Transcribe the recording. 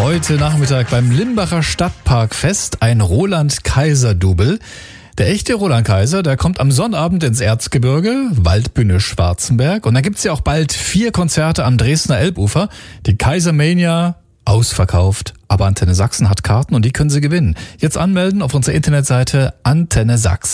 Heute Nachmittag beim Limbacher Stadtparkfest ein Roland-Kaiser-Double. Der echte Roland Kaiser, der kommt am Sonnabend ins Erzgebirge, Waldbühne Schwarzenberg. Und dann gibt's ja auch bald 4 Konzerte am Dresdner Elbufer. Die Kaisermania, ausverkauft. Aber Antenne Sachsen hat Karten und die können Sie gewinnen. Jetzt anmelden auf unserer Internetseite Antenne Sachsen.